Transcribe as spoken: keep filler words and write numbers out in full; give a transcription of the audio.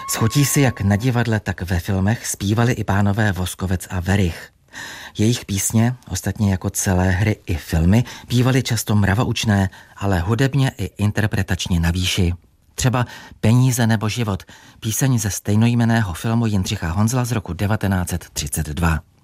Schodí si jak na divadle, tak ve filmech zpívali i pánové Voskovec a Werich. Jejich písně, ostatně jako celé hry i filmy, bývaly často mravoučné, ale hudebně i interpretačně na výši. Třeba Peníze nebo život, píseň ze stejnojmenného filmu Jindřicha Honzla z roku devatenáct set třicet dva.